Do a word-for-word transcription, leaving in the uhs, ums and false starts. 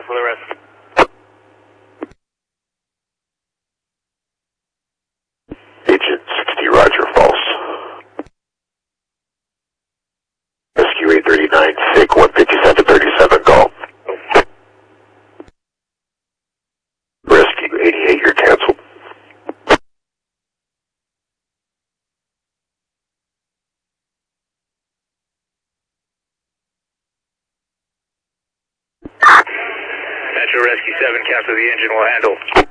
for the rest. Agent sixty, Roger, false. Rescue eight thirty-nine, S I C one fifty-seven thirty-seven, call. Rescue eighty-eight, you're canceled. Metro Rescue seven, cancel the engine, will handle.